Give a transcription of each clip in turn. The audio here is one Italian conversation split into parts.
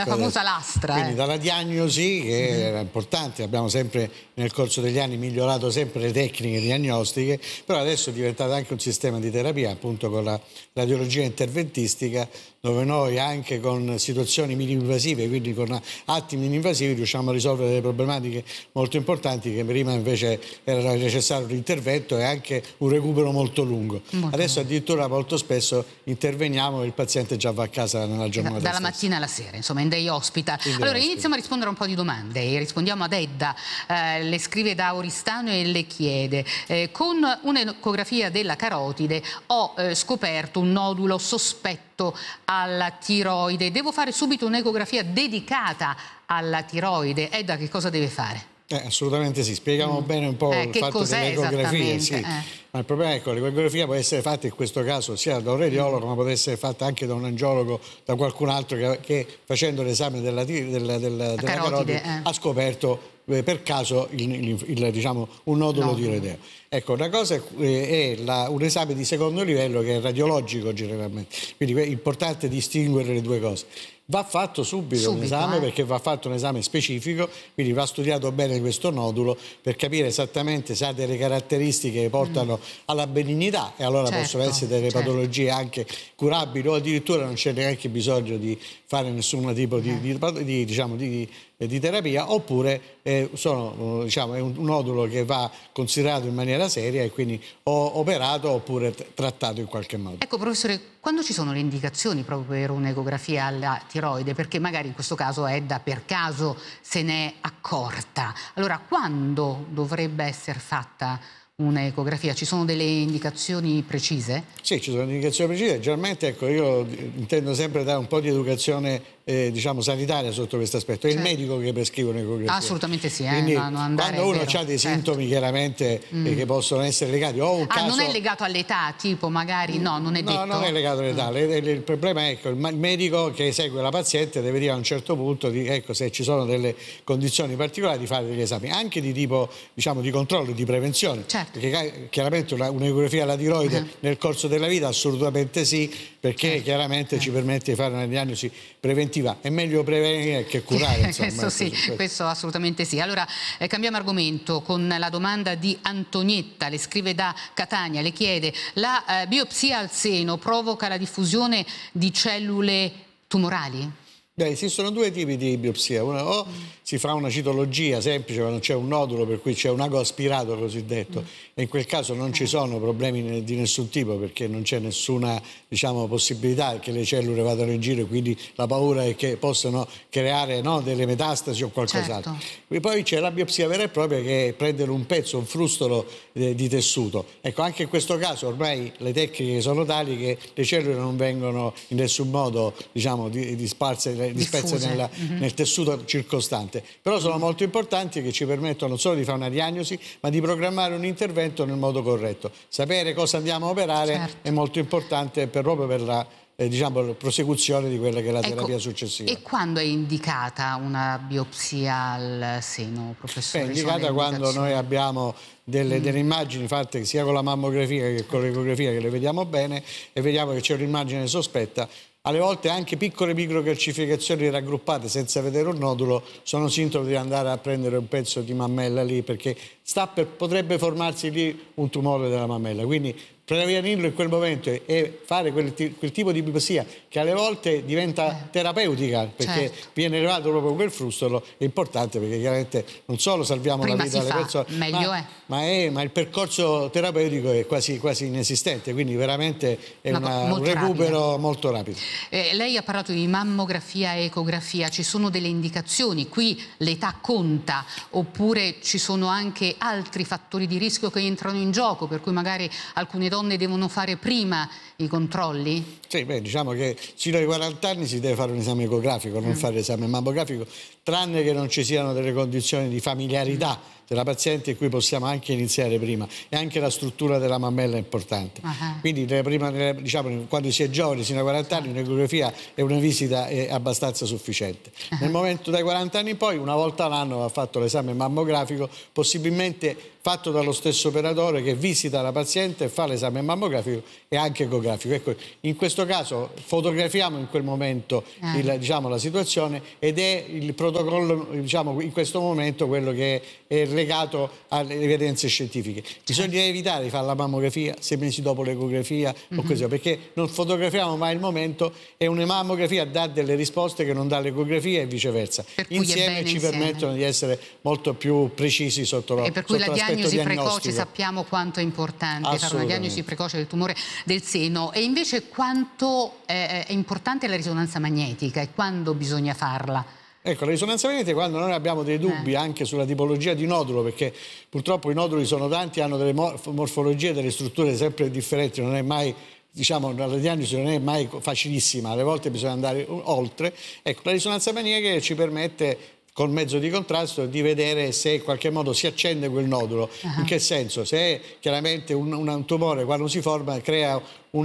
la famosa lastra. Quindi dalla diagnosi, che era importante, abbiamo sempre nel corso degli anni migliorato sempre le tecniche diagnostiche, però adesso è diventato anche un sistema di terapia, appunto con la radiologia interventistica, dove noi anche con situazioni mini-invasive, quindi con atti mini-invasivi, riusciamo a risolvere delle problematiche molto importanti che prima invece era necessario un intervento e anche un recupero molto lungo. Adesso addirittura molto spesso interveniamo e il paziente già va a casa nella giornata dalla stessa. Mattina alla sera, insomma, in day hospital. Allora iniziamo a rispondere a un po' di domande e rispondiamo ad Edda, le scrive da Oristano e le chiede: con un'ecografia della carotide ho scoperto un nodulo sospetto alla tiroide, devo fare subito un'ecografia dedicata alla tiroide? Edda, che cosa deve fare? Assolutamente sì, spieghiamo bene un po' il fatto dell'ecografia. Sì. Ma il problema è che l'ecografia può essere fatta in questo caso sia da un radiologo, ma può essere fatta anche da un angiologo, da qualcun altro che facendo l'esame della carotide ha scoperto per caso diciamo, un nodulo tiroideo. Ecco, una cosa è un esame di secondo livello che è radiologico generalmente, quindi è importante distinguere le due cose. Va fatto subito un esame perché va fatto un esame specifico, quindi va studiato bene questo nodulo per capire esattamente se ha delle caratteristiche che portano alla benignità e allora possono essere delle patologie anche curabili o addirittura non c'è neanche bisogno di fare nessun tipo di terapia, oppure diciamo, è un nodulo che va considerato in maniera seria e quindi o operato oppure trattato in qualche modo. Ecco professore, quando ci sono le indicazioni proprio per un'ecografia alla tiroide, perché magari in questo caso Edda per caso se n'è accorta, allora quando dovrebbe essere fatta un'ecografia? Ci sono delle indicazioni precise? Sì, ci sono indicazioni precise. Generalmente, ecco, io intendo sempre dare un po' di educazione diciamo sanitaria sotto questo aspetto. È il medico che prescrive un'ecografia. Assolutamente sì. Quindi, quando uno ha dei sintomi chiaramente che possono essere legati o un caso... non è legato all'età, tipo magari non è detto? No, non è legato all'età. Il problema è che il medico che esegue la paziente deve dire a un certo punto ecco, se ci sono delle condizioni particolari di fare degli esami, anche di tipo diciamo di controllo, di prevenzione. Perché chiaramente un'ecografia alla tiroide nel corso della vita assolutamente sì, perché chiaramente ci permette di fare una diagnosi preventiva. È meglio prevenire che curare, insomma. Questo assolutamente sì. Allora cambiamo argomento con la domanda di Antonietta, le scrive da Catania, le chiede: la biopsia al seno provoca la diffusione di cellule tumorali? Beh, esistono due tipi di biopsia. Una, o si fa una citologia semplice quando c'è un nodulo per cui c'è un ago aspirato cosiddetto e in quel caso non ci sono problemi di nessun tipo perché non c'è nessuna diciamo, possibilità che le cellule vadano in giro, quindi la paura è che possano creare delle metastasi o qualcos'altro. E poi c'è la biopsia vera e propria che è prendere un pezzo, un frustolo di tessuto. Ecco, anche in questo caso ormai le tecniche sono tali che le cellule non vengono in nessun modo diciamo, disperse nel tessuto circostante, però sono molto importanti che ci permettono non solo di fare una diagnosi ma di programmare un intervento nel modo corretto. Sapere cosa andiamo a operare è molto importante proprio per la diciamo, prosecuzione di quella che è la terapia successiva. E quando è indicata una biopsia al seno, professore? È indicata quando noi abbiamo delle immagini fatte sia con la mammografia che con l'ecografia che le vediamo bene e vediamo che c'è un'immagine sospetta. Alle volte anche piccole microcalcificazioni raggruppate senza vedere un nodulo sono sintomi di andare a prendere un pezzo di mammella lì perché potrebbe formarsi lì un tumore della mammella. Quindi prevenirlo in quel momento e fare quel tipo di biopsia che alle volte diventa terapeutica perché viene elevato proprio quel frustolo è importante perché chiaramente non solo salviamo la vita alle persone ma il percorso terapeutico è quasi inesistente, quindi veramente è un recupero molto rapido. Lei ha parlato di mammografia e ecografia, ci sono delle indicazioni? Qui l'età conta oppure ci sono anche altri fattori di rischio che entrano in gioco per cui magari alcune donne devono fare prima i controlli? Sì, diciamo che sino ai 40 anni si deve fare un esame ecografico, non fare l'esame mammografico, tranne che non ci siano delle condizioni di familiarità della paziente in cui possiamo anche iniziare prima e anche la struttura della mammella è importante. Quindi diciamo, quando si è giovani sino ai 40 anni un'ecografia e una visita è abbastanza sufficiente. Nel momento dai 40 anni in poi una volta all'anno va fatto l'esame mammografico, possibilmente fatto dallo stesso operatore che visita la paziente e fa l'esame mammografico e anche ecografico. fotografico. Ecco, in questo caso fotografiamo in quel momento la situazione, ed è il protocollo, diciamo, in questo momento quello che è legato alle evidenze scientifiche. Bisogna evitare di fare la mammografia 6 mesi dopo l'ecografia o così, perché non fotografiamo mai il momento e una mammografia dà delle risposte che non dà l'ecografia e viceversa. Insieme ci permettono di essere molto più precisi sotto l'aspetto diagnostico. Per cui la diagnosi precoce sappiamo quanto è importante fare una diagnosi precoce del tumore del seno, e invece quanto è importante la risonanza magnetica e quando bisogna farla? Ecco, la risonanza magnetica, quando noi abbiamo dei dubbi anche sulla tipologia di nodulo, perché purtroppo i noduli sono tanti, hanno delle morfologie, delle strutture sempre differenti, non è mai, diciamo, la diagnosi non è mai facilissima, alle volte bisogna andare oltre. Ecco, la risonanza magnetica ci permette, col mezzo di contrasto, di vedere se in qualche modo si accende quel nodulo. In che senso? Se è chiaramente un tumore, quando si forma, crea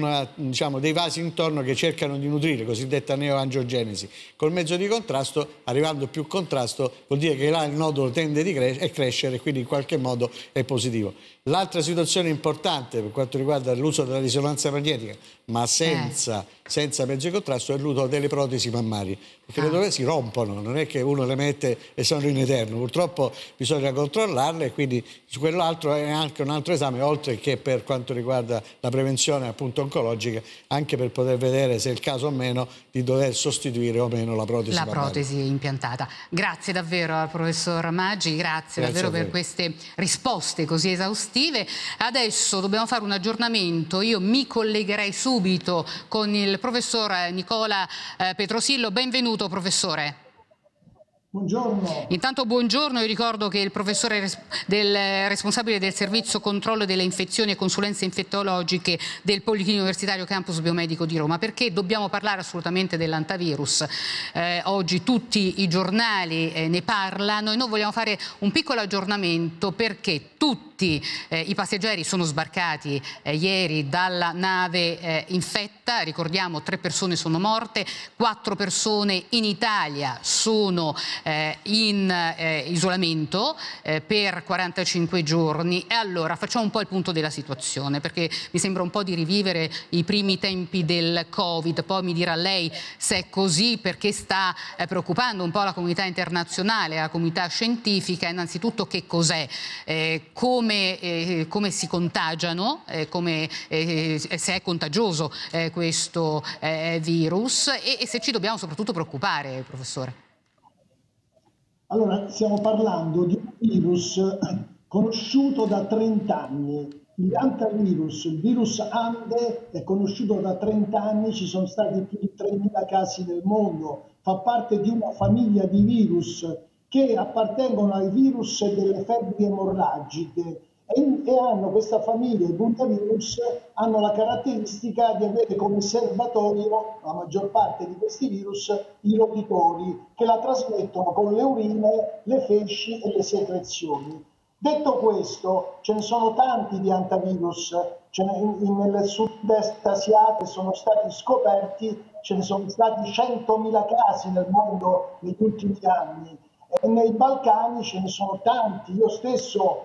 dei vasi intorno che cercano di nutrire, cosiddetta neoangiogenesi. Col mezzo di contrasto, arrivando più contrasto, vuol dire che là il nodulo tende a crescere e quindi in qualche modo è positivo. L'altra situazione importante per quanto riguarda l'uso della risonanza magnetica, ma senza mezzo di contrasto, è l'uso delle protesi mammarie, perché le protesi si rompono, non è che uno le mette e sono in eterno, purtroppo bisogna controllarle, e quindi su quell'altro è anche un altro esame, oltre che per quanto riguarda la prevenzione appunto oncologica, anche per poter vedere se è il caso o meno di dover sostituire o meno la protesi mammaria. La protesi impiantata. Grazie davvero al professor Maggi, grazie davvero per queste risposte così esaustive. Adesso dobbiamo fare un aggiornamento, io mi collegherei subito con il professor Nicola Petrosillo. Benvenuto professore. Buongiorno. Intanto buongiorno, io ricordo che il professore responsabile del servizio controllo delle infezioni e consulenze infetologiche del Policlinico Universitario Campus Biomedico di Roma, perché dobbiamo parlare assolutamente dell'antivirus. Oggi tutti i giornali ne parlano e noi vogliamo fare un piccolo aggiornamento, perché tutti i passeggeri sono sbarcati ieri dalla nave infetta. Ricordiamo, 3 persone sono morte, 4 persone in Italia sono in isolamento per 45 giorni. E allora facciamo un po' il punto della situazione, perché mi sembra un po' di rivivere i primi tempi del Covid. Poi mi dirà lei se è così, perché sta preoccupando un po' la comunità internazionale, la comunità scientifica. Innanzitutto, che cos'è, come si contagiano, se è contagioso questo virus, e se ci dobbiamo soprattutto preoccupare, professore. Allora, stiamo parlando di un virus conosciuto da 30 anni. L'antivirus, il virus Ande, è conosciuto da 30 anni, ci sono stati più di 3.000 casi nel mondo, fa parte di una famiglia di virus che appartengono ai virus delle febbri emorragiche, e hanno questa famiglia, i puntavirus, hanno la caratteristica di avere come serbatoio, la maggior parte di questi virus, i roditori, che la trasmettono con le urine, le feci e le secrezioni. Detto questo, ce ne sono tanti di antivirus, nel sud-est asiatico sono stati scoperti, ce ne sono stati 100.000 casi nel mondo negli ultimi anni, e nei Balcani ce ne sono tanti. Io stesso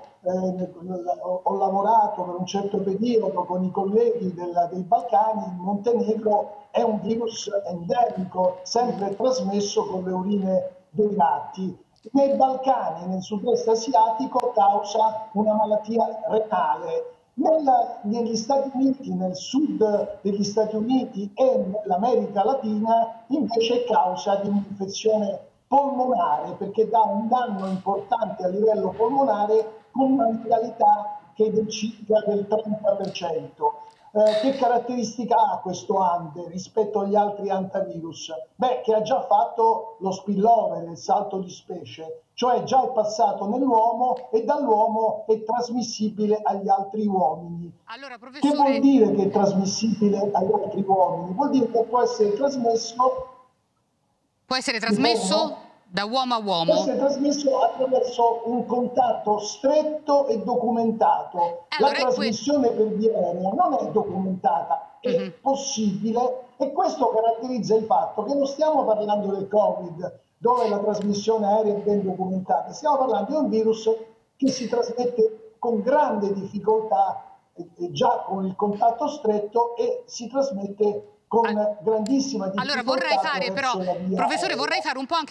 ho lavorato per un certo periodo con i colleghi dei Balcani. Il Montenegro è un virus endemico, sempre trasmesso con le urine dei gatti. Nei Balcani, nel sud-est asiatico, causa una malattia renale. Negli Stati Uniti, nel sud degli Stati Uniti e nell'America Latina, invece è causa di un'infezione polmonare, perché dà un danno importante a livello polmonare, con una letalità che è del circa del 30%. Che caratteristica ha questo Ande rispetto agli altri antivirus? Beh, che ha già fatto lo spillover, il salto di specie, cioè già è passato nell'uomo e dall'uomo è trasmissibile agli altri uomini. Allora, professore... Che vuol dire che è trasmissibile agli altri uomini? Vuol dire che può essere trasmesso... Può essere trasmesso da uomo a uomo? Può essere trasmesso attraverso un contatto stretto e documentato. Allora, la trasmissione per via aerea non è documentata, è possibile, e questo caratterizza il fatto che non stiamo parlando del Covid, dove la trasmissione aerea è ben documentata, stiamo parlando di un virus che si trasmette con grande difficoltà già con il contatto stretto e si trasmette con grandissima difficoltà. Allora vorrei fare però, professore, vorrei fare un po' anche